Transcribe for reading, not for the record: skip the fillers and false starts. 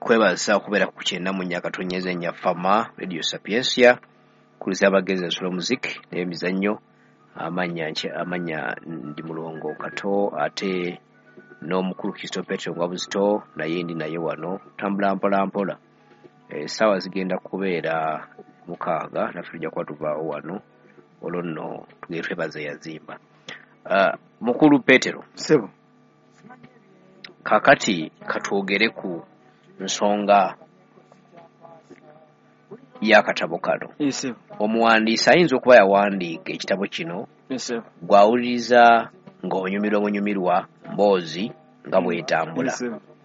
kwebaza kubeera ku kyenda mu nnyaka tonyeza ennya Fama Radio Sapiensia kuliza abagezi ensolo muziki n'emizannyo amanya ndi mulongo Kato ate n'omukulu Kristo Petro Ngabuzito naye ndi naye wano tambula mpola essaawa zigenda kubeera 6 naffe tujja kuba tuvaawo wano olwo nno tugere twebaza yazimba mukulu Petero sebo kakati katwogere ku nsonga y'akatabo kano. Omuwandiisi ayinza okuba yawandiika ekitabo kino gw'awuliriza ng'onyumirwa mboozi nga bw'etambula